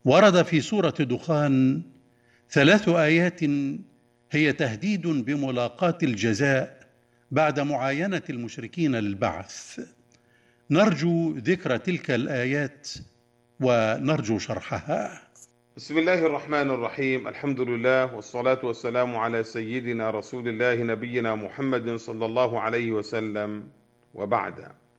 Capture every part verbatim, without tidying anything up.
ورد في سورة دخان ثلاث آيات هي تهديد بملاقاة الجزاء بعد معاينة المشركين للبعث. نرجو ذكر تلك الآيات ونرجو شرحها. بسم الله الرحمن الرحيم. الحمد لله والصلاة والسلام على سيدنا رسول الله نبينا محمد صلى الله عليه وسلم، وبعد.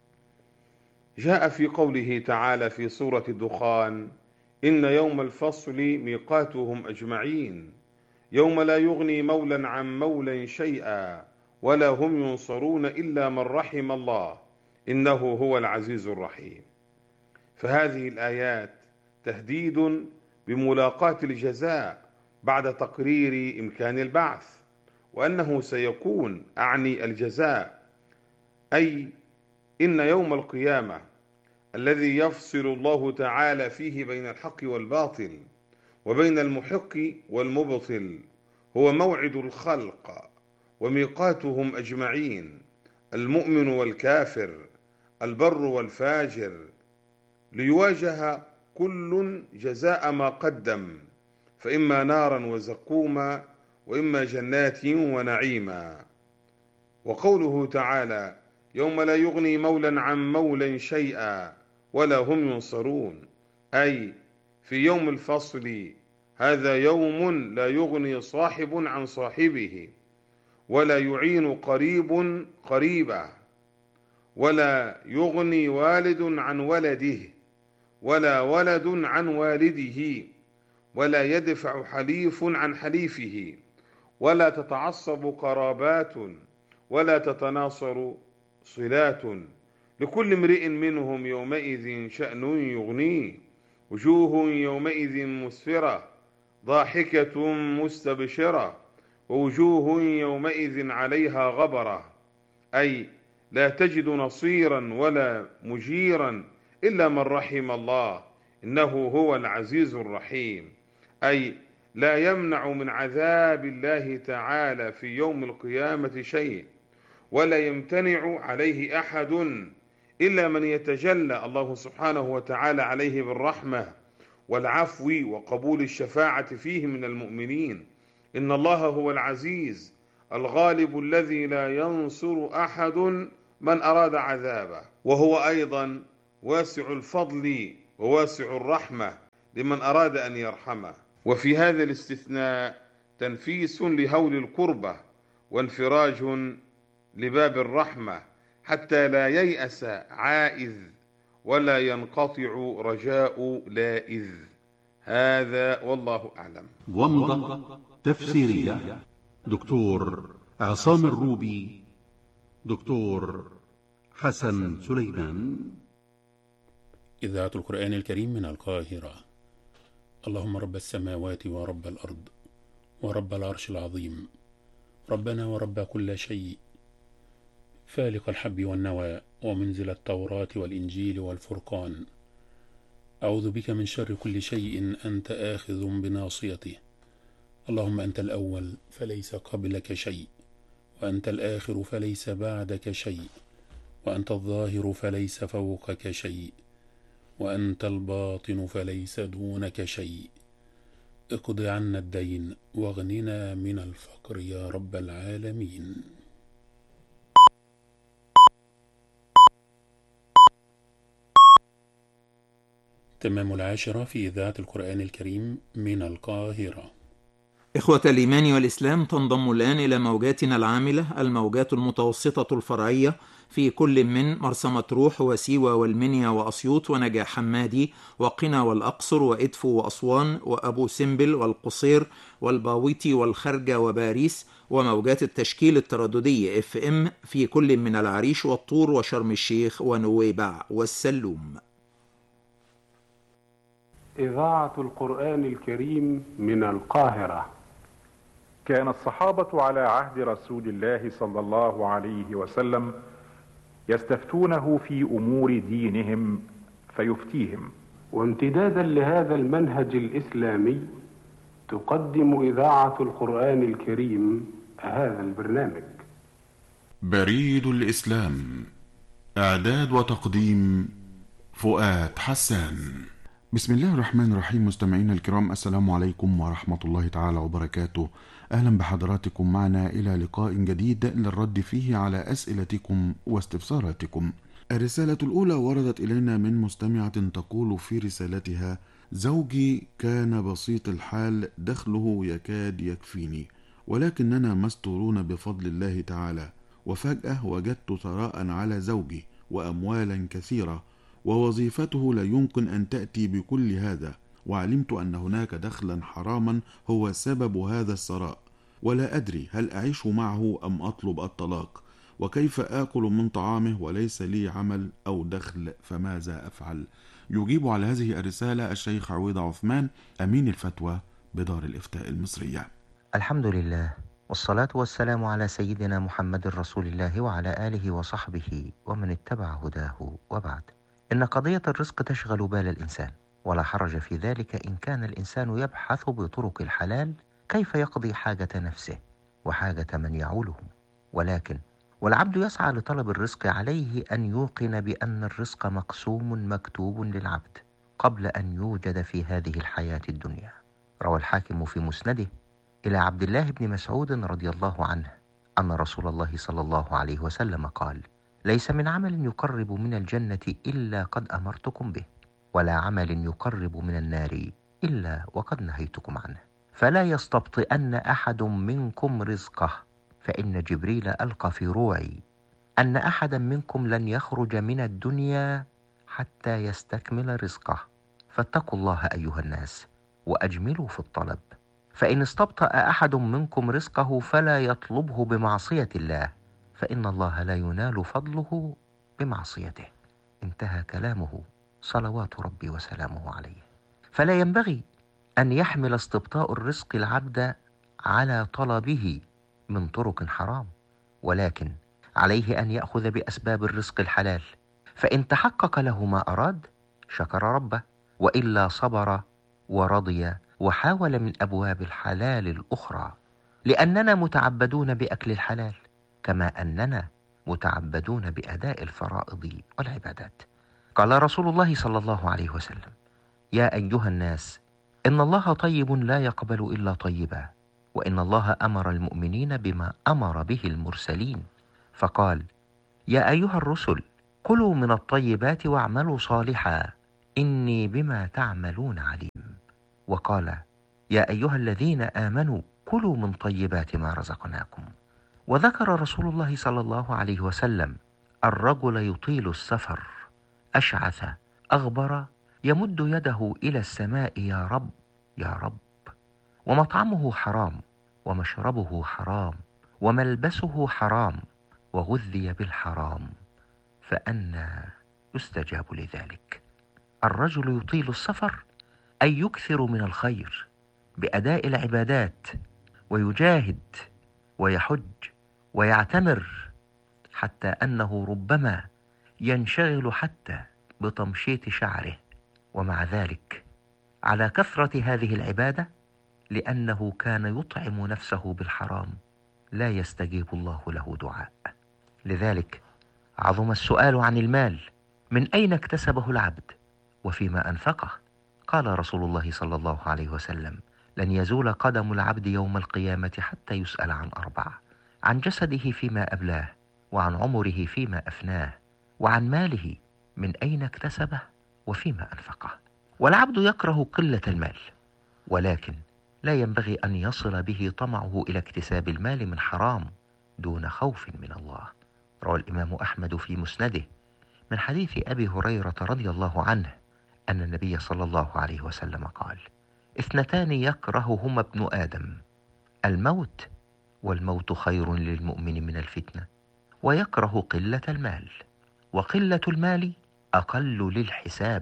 جاء في قوله تعالى في سورة الدخان: إن يوم الفصل ميقاتهم أجمعين يوم لا يغني مولا عن مولا شيئا ولا هم ينصرون إلا من رحم الله إنه هو العزيز الرحيم. فهذه الآيات تهديد بملاقاة الجزاء بعد تقرير إمكان البعث، وأنه سيكون أعني الجزاء، أي إن يوم القيامة الذي يفصل الله تعالى فيه بين الحق والباطل وبين المحق والمبطل هو موعد الخلق وميقاتهم أجمعين، المؤمن والكافر، البر والفاجر، ليواجه كل جزاء ما قدم، فإما نارا وزقوما وإما جنات ونعيما. وقوله تعالى: يوم لا يغني مولا عن مولا شيئا ولا هم ينصرون، أي في يوم الفصل، هذا يوم لا يغني صاحب عن صاحبه ولا يعين قريب قريبه ولا يغني والد عن ولده ولا ولد عن والده ولا يدفع حليف عن حليفه ولا تتعصب قرابات ولا تتناصر صلات، لكل امرئ منهم يومئذ شأن يغنيه، وجوه يومئذ مسفرة ضاحكة مستبشرة ووجوه يومئذ عليها غبرة، أي لا تجد نصيرا ولا مجيرا إلا من رحم الله إنه هو العزيز الرحيم، أي لا يمنع من عذاب الله تعالى في يوم القيامة شيء، ولا يمتنع عليه أحد إلا من يتجلى الله سبحانه وتعالى عليه بالرحمة والعفو وقبول الشفاعة فيه من المؤمنين. إن الله هو العزيز الغالب الذي لا ينصر أحد من أراد عذابه، وهو أيضا واسع الفضل وواسع الرحمة لمن أراد أن يرحمه. وفي هذا الاستثناء تنفيس لهول الكربة وانفراج لباب الرحمة حتى لا ييأس عائذ ولا ينقطع رجاء لائذ. هذا والله أعلم. ومضة تفسيرية دكتور عصام الروبي، دكتور حسن سليمان. إذاعة القرآن الكريم من القاهرة. اللهم رب السماوات ورب الأرض ورب العرش العظيم، ربنا ورب كل شيء، فالق الحب والنوى ومنزل التوراة والإنجيل والفرقان، أعوذ بك من شر كل شيء أنت آخذ بناصيته. اللهم أنت الأول فليس قبلك شيء، وأنت الآخر فليس بعدك شيء، وأنت الظاهر فليس فوقك شيء، وأنت الباطن فليس دونك شيء. اقض عنا الدين واغننا من الفقر يا رب العالمين. تمام العاشرة في إذاعة القرآن الكريم من القاهرة. إخوة الإيمان والإسلام، تنضم الآن إلى موجاتنا العاملة الموجات المتوسطة الفرعية في كل من مرسى مطروح وسيوة والمنيا وأسيوط ونجا حمادي وقنا والأقصر وإدفو وأسوان وأبو سمبل والقصير والباويتي والخرجة وباريس، وموجات التشكيل الترددي اف ام في كل من العريش والطور وشرم الشيخ ونويبع والسلوم. إذاعة القرآن الكريم من القاهرة. كان الصحابة على عهد رسول الله صلى الله عليه وسلم يستفتونه في أمور دينهم فيفتيهم. وامتدادا لهذا المنهج الإسلامي تقدم إذاعة القرآن الكريم هذا البرنامج. بريد الإسلام، إعداد وتقديم فؤاد حسان. بسم الله الرحمن الرحيم. مستمعينا الكرام، السلام عليكم ورحمة الله تعالى وبركاته. أهلا بحضراتكم معنا إلى لقاء جديد للرد فيه على أسئلتكم واستفساراتكم. الرسالة الأولى وردت إلينا من مستمعة تقول في رسالتها: زوجي كان بسيط الحال، دخله يكاد يكفيني، ولكننا مستورون بفضل الله تعالى، وفجأة وجدت ثراء على زوجي وأموالا كثيرة، ووظيفته لا يمكن أن تأتي بكل هذا، وعلمت أن هناك دخلا حراما هو سبب هذا الثراء، ولا أدري هل أعيش معه أم أطلب الطلاق، وكيف آكل من طعامه وليس لي عمل أو دخل، فماذا أفعل؟ يجيب على هذه الرسالة الشيخ عويض عثمان، أمين الفتوى بدار الإفتاء المصرية. الحمد لله، والصلاة والسلام على سيدنا محمد رسول الله وعلى آله وصحبه ومن اتبع هداه، وبعد. إن قضية الرزق تشغل بال الإنسان، ولا حرج في ذلك إن كان الإنسان يبحث بطرق الحلال كيف يقضي حاجة نفسه وحاجة من يعوله. ولكن والعبد يسعى لطلب الرزق، عليه أن يوقن بأن الرزق مقسوم مكتوب للعبد قبل أن يوجد في هذه الحياة الدنيا. روى الحاكم في مسنده إلى عبد الله بن مسعود رضي الله عنه أن رسول الله صلى الله عليه وسلم قال: ليس من عمل يقرب من الجنة إلا قد أمرتكم به، ولا عمل يقرب من النار إلا وقد نهيتكم عنه، فلا يستبطئن أحد منكم رزقه، فإن جبريل ألقى في روعي أن أحدا منكم لن يخرج من الدنيا حتى يستكمل رزقه، فاتقوا الله أيها الناس وأجملوا في الطلب، فإن استبطأ أحد منكم رزقه فلا يطلبه بمعصية الله، فإن الله لا ينال فضله بمعصيته. انتهى كلامه صلوات ربي وسلامه عليه. فلا ينبغي أن يحمل استبطاء الرزق العبد على طلبه من طرق حرام، ولكن عليه أن يأخذ بأسباب الرزق الحلال، فإن تحقق له ما أراد شكر ربه، وإلا صبر ورضي وحاول من أبواب الحلال الأخرى، لأننا متعبدون بأكل الحلال كما أننا متعبدون بأداء الفرائض والعبادات. قال رسول الله صلى الله عليه وسلم: يا أيها الناس، إن الله طيب لا يقبل إلا طيبا، وإن الله أمر المؤمنين بما أمر به المرسلين، فقال: يا أيها الرسل، كلوا من الطيبات واعملوا صالحا إني بما تعملون عليم. وقال: يا أيها الذين آمنوا كلوا من طيبات ما رزقناكم. وذكر رسول الله صلى الله عليه وسلم الرجل يطيل السفر أشعث أغبر يمد يده إلى السماء: يا رب يا رب، ومطعمه حرام ومشربه حرام وملبسه حرام وغذي بالحرام، فأنى يستجاب لذلك. الرجل يطيل السفر أي يكثر من الخير بأداء العبادات، ويجاهد ويحج ويعتمر، حتى أنه ربما ينشغل حتى بتمشيط شعره، ومع ذلك على كثرة هذه العبادة لأنه كان يطعم نفسه بالحرام لا يستجيب الله له دعاء. لذلك عظم السؤال عن المال، من أين اكتسبه العبد وفيما أنفقه. قال رسول الله صلى الله عليه وسلم: لن يزول قدم العبد يوم القيامة حتى يسأل عن أربع: عن جسده فيما أبلاه، وعن عمره فيما أفناه، وعن ماله من أين اكتسبه وفيما أنفقه. والعبد يكره قلة المال، ولكن لا ينبغي أن يصل به طمعه إلى اكتساب المال من حرام دون خوف من الله. روى الإمام أحمد في مسنده من حديث أبي هريرة رضي الله عنه أن النبي صلى الله عليه وسلم قال: اثنتان يكرههما ابن آدم، الموت، والموت خير للمؤمن من الفتنة، ويكره قلة المال، وقلة المال أقل للحساب،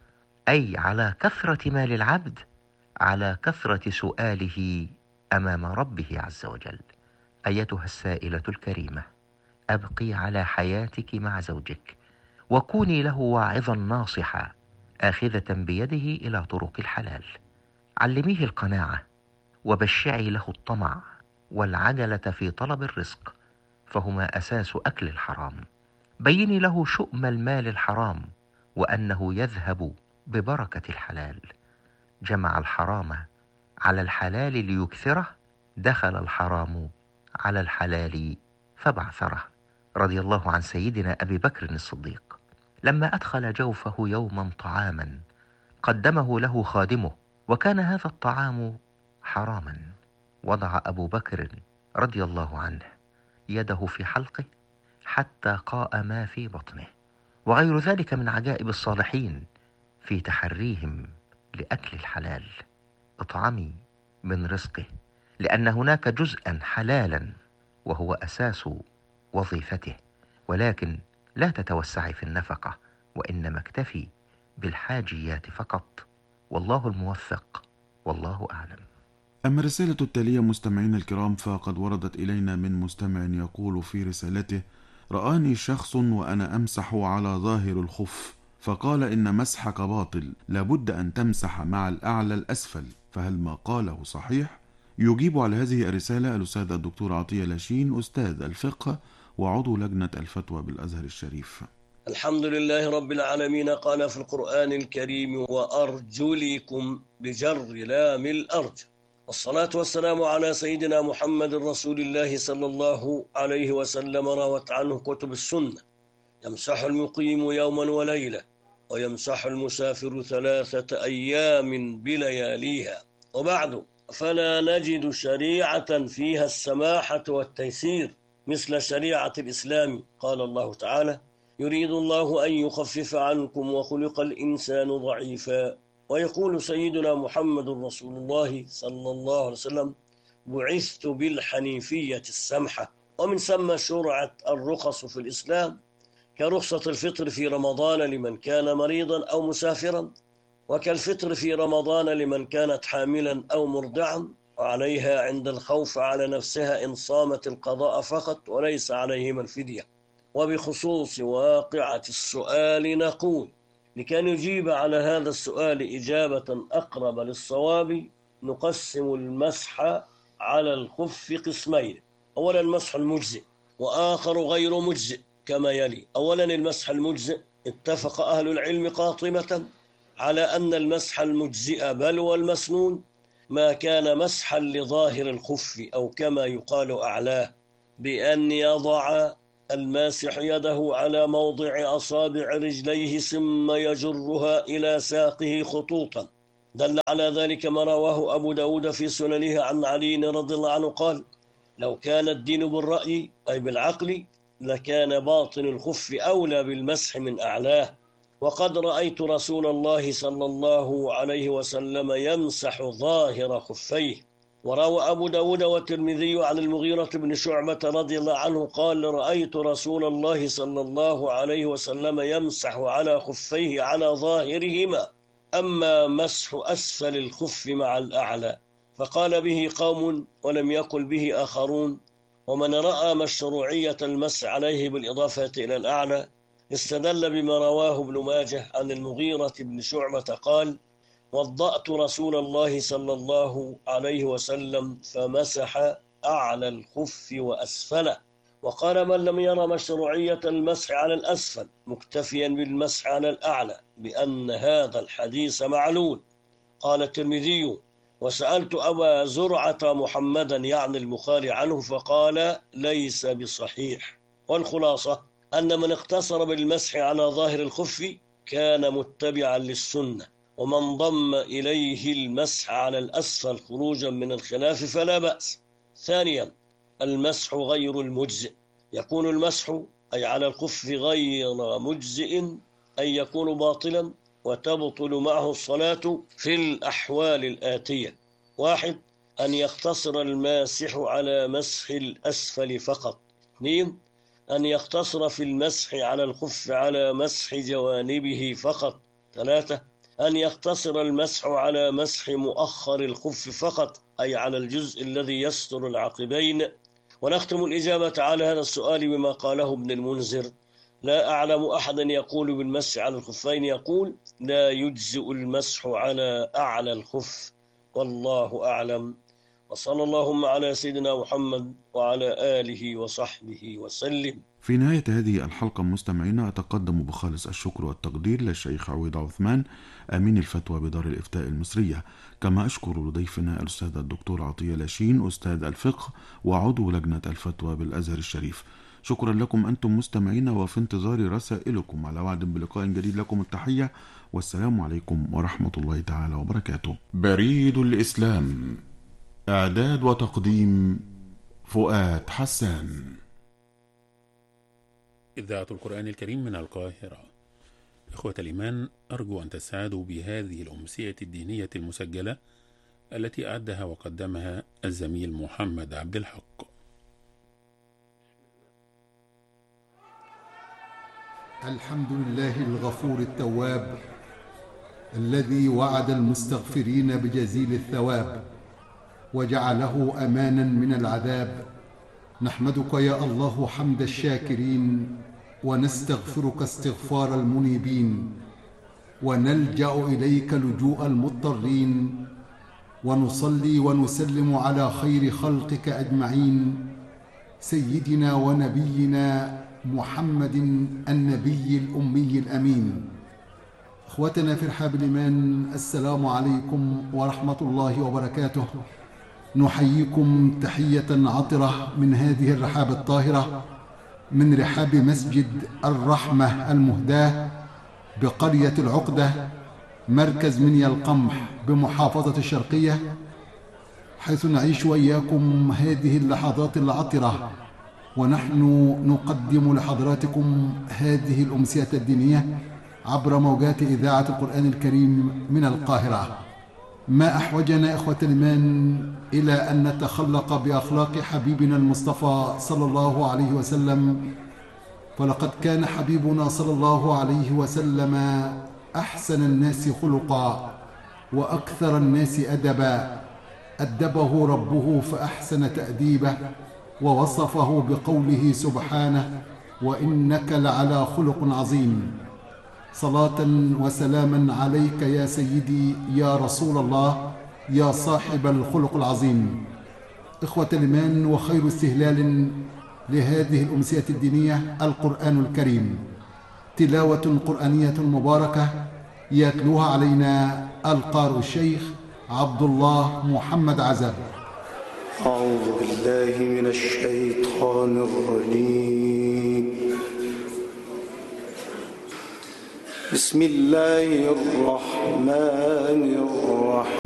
أي على كثرة مال العبد على كثرة سؤاله أمام ربه عز وجل. أيتها السائلة الكريمة، أبقي على حياتك مع زوجك، وكوني له واعظا ناصحا آخذة بيده إلى طرق الحلال. علميه القناعة، وبشعي له الطمع والعجلة في طلب الرزق، فهما أساس أكل الحرام. بيني له شؤم المال الحرام، وأنه يذهب ببركة الحلال، جمع الحرام على الحلال ليكثره، دخل الحرام على الحلال فبعثره. رضي الله عن سيدنا أبي بكر الصديق لما أدخل جوفه يوما طعاما قدمه له خادمه، وكان هذا الطعام حراما، وضع أبو بكر رضي الله عنه يده في حلقه حتى قاء ما في بطنه، وغير ذلك من عجائب الصالحين في تحريهم لأكل الحلال. اطعمي من رزقه، لأن هناك جزءا حلالا وهو أساس وظيفته، ولكن لا تتوسعي في النفقة، وإنما اكتفي بالحاجيات فقط، والله الموفق والله أعلم. أما الرسالة التالية مستمعين الكرام فقد وردت إلينا من مستمع يقول في رسالته: رآني شخص وأنا أمسح على ظاهر الخف، فقال إن مسحك باطل، لابد أن تمسح مع الأعلى الأسفل، فهل ما قاله صحيح؟ يجيب على هذه الرسالة الأستاذ الدكتور عطية لاشين، أستاذ الفقه وعضو لجنة الفتوى بالأزهر الشريف. الحمد لله رب العالمين. قال في القرآن الكريم: وأرجلكم بجر لام الأرجل. والصلاة والسلام على سيدنا محمد رسول الله صلى الله عليه وسلم. روت عنه كتب السنة: يمسح المقيم يوما وليلة، ويمسح المسافر ثلاثة أيام بلياليها. وبعد، فلا نجد شريعة فيها السماحة والتيسير مثل شريعة الإسلام. قال الله تعالى: يريد الله أن يخفف عنكم وخلق الإنسان ضعيفا. ويقول سيدنا محمد رسول الله صلى الله عليه وسلم: بعثت بالحنيفية السمحة. ومن ثم شرعت الرخص في الإسلام، كرخصة الفطر في رمضان لمن كان مريضا أو مسافرا، وكالفطر في رمضان لمن كانت حاملا أو مرضعا، وعليها عند الخوف على نفسها إن صامت القضاء فقط وليس عليهما الفدية. وبخصوص واقعة السؤال نقول: لكي نجيب على هذا السؤال إجابة أقرب للصواب، نقسم المسح على الخف قسمين: أولا المسح المجزئ، وآخر غير مجزئ كما يلي. أولا المسح المجزئ، اتفق أهل العلم قاطبة على أن المسح المجزئ بل والمسنون ما كان مسحا لظاهر الخف، أو كما يقال أعلاه، بأن يضع الماسح يده على موضع أصابع رجليه ثم يجرها إلى ساقه خطوطا. دل على ذلك ما رواه أبو داود في سننه عن علي رضي الله عنه قال: لو كان الدين بالرأي أي بالعقل لكان باطن الخف أولى بالمسح من أعلاه، وقد رأيت رسول الله صلى الله عليه وسلم يمسح ظاهر خفيه. وروى أبو داود والترمذي عن المغيرة بن شعبة رضي الله عنه قال: رأيت رسول الله صلى الله عليه وسلم يمسح على خفيه على ظاهرهما، أما مسح أسفل الخف مع الأعلى فقال به قوم ولم يقل به آخرون. ومن رأى مشروعية المسح عليه بالإضافة إلى الأعلى استدل بما رواه ابن ماجه عن المغيرة بن شعبة قال: وضأت رسول الله صلى الله عليه وسلم فمسح أعلى الخف وأسفله. وقال: من لم يرى مشروعية المسح على الأسفل مكتفيا بالمسح على الأعلى بأن هذا الحديث معلول. قال الترمذي: وسألت أبا زرعة محمدا يعني البخاري عنه فقال: ليس بصحيح. والخلاصة أن من اقتصر بالمسح على ظاهر الخف كان متبعا للسنة، ومن ضم إليه المسح على الأسفل خروجا من الخلاف فلا بأس. ثانيا المسح غير المجزئ، يكون المسح أي على الخف غير مجزئ أي يكون باطلا وتبطل معه الصلاة في الأحوال الآتية: واحد، أن يقتصر الماسح على مسح الأسفل فقط. اثنين، أن يقتصر في المسح على الخف على مسح جوانبه فقط. ثلاثة، أن يقتصر المسح على مسح مؤخر الخف فقط أي على الجزء الذي يستر العقبين. ونختم الإجابة على هذا السؤال بما قاله ابن المنذر: لا أعلم أحدا يقول بالمسح على الخفين يقول: لا يجزئ المسح على أعلى الخف، والله أعلم. وصلى اللهم على سيدنا محمد وعلى آله وصحبه وسلم. في نهاية هذه الحلقة مستمعينا أتقدم بخالص الشكر والتقدير للشيخ عويض عثمان أمين الفتوى بدار الإفتاء المصرية، كما أشكر لضيفنا الأستاذ الدكتور عطية لاشين أستاذ الفقه وعضو لجنة الفتوى بالأزهر الشريف. شكرا لكم أنتم مستمعينا، وفي انتظار رسائلكم. على وعد بلقاء جديد، لكم التحية والسلام عليكم ورحمة الله تعالى وبركاته. بريد الإسلام، إعداد وتقديم فؤاد حسان. إذاعة القرآن الكريم من القاهرة. إخوة الإيمان، أرجو أن تسعدوا بهذه الأمسية الدينية المسجلة التي أعدها وقدمها الزميل محمد عبد الحق. الحمد لله الغفور التواب الذي وعد المستغفرين بجزيل الثواب وجعله أمانا من العذاب. نحمدك يا الله حمد الشاكرين، ونستغفرك استغفار المنيبين، ونلجأ إليك لجوء المضطرين، ونصلي ونسلم على خير خلقك أجمعين، سيدنا ونبينا محمد النبي الأمي الأمين. أخوتنا في رحاب الإيمان، السلام عليكم ورحمة الله وبركاته. نحييكم تحية عطرة من هذه الرحاب الطاهرة، من رحاب مسجد الرحمة المهداة بقرية العقدة، مركز منيا القمح بمحافظة الشرقية، حيث نعيش وإياكم هذه اللحظات العطرة، ونحن نقدم لحضراتكم هذه الأمسية الدينية عبر موجات إذاعة القرآن الكريم من القاهرة. ما أحوجنا إخوة الإيمان إلى أن نتخلق بأخلاق حبيبنا المصطفى صلى الله عليه وسلم، فلقد كان حبيبنا صلى الله عليه وسلم أحسن الناس خلقا وأكثر الناس أدبا. أدبه ربه فأحسن تأديبه، ووصفه بقوله سبحانه: وإنك لعلى خلق عظيم. صلاة وسلاما عليك يا سيدي يا رسول الله، يا صاحب الخلق العظيم. إخوة الإيمان، وخير استهلال لهذه الأمسية الدينية القرآن الكريم، تلاوة قرآنية مباركة يتلوها علينا القارئ الشيخ عبد الله محمد عزب. أعوذ بالله من الشيطان الرجيم. بسم الله الرحمن الرحيم.